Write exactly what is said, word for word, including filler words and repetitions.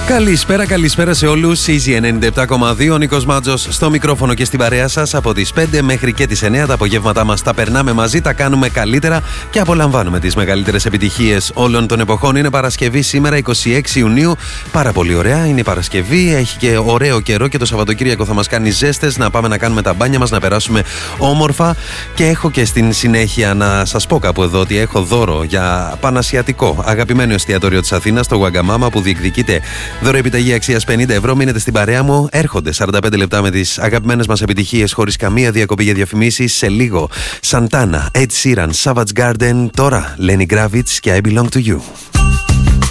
Καλησπέρα, καλησπέρα σε όλους. Easy ενενήντα επτά κόμμα δύο, ο Νίκος Μάτζος στο μικρόφωνο και στην παρέα σας. Από τις πέντε μέχρι και τις εννιά τα απογεύματά μας τα περνάμε μαζί, τα κάνουμε καλύτερα και απολαμβάνουμε τις μεγαλύτερες επιτυχίες όλων των εποχών. Είναι Παρασκευή σήμερα, είκοσι έξι Ιουνίου. Πάρα πολύ ωραία. Είναι η Παρασκευή, έχει και ωραίο καιρό και το Σαββατοκύριακο θα μας κάνει ζέστες. Να πάμε να κάνουμε τα μπάνια μας, να περάσουμε όμορφα. Και έχω και στην συνέχεια να σας πω κάπου εδώ ότι έχω δώρο για πανασιατικό αγαπημένο εστιατόριο της Αθήνας, το Wagamama, που διεκδικείται δωροεπιταγή αξίας πενήντα ευρώ. Μείνετε στην παρέα μου. Έρχονται σαράντα πέντε λεπτά με τις αγαπημένες μας επιτυχίες χωρίς καμία διακοπή για διαφημίσεις. Σε λίγο Santana, Ed Sheeran, Savage Garden. Τώρα Lenny Kravitz και I Belong to You.